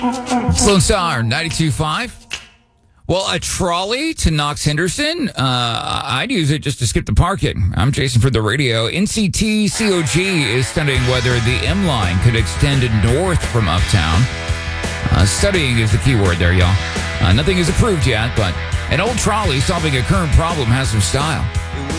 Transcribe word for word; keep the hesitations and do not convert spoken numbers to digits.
Lone Star ninety-two point five. Well, a trolley to Knox Henderson? Uh, I'd use it just to skip the parking. I'm Jason for the radio. N C T C O G is studying whether the M line could extend north from Uptown. Uh, studying is the key word there, y'all. Uh, nothing is approved yet, but an old trolley solving a current problem has some style.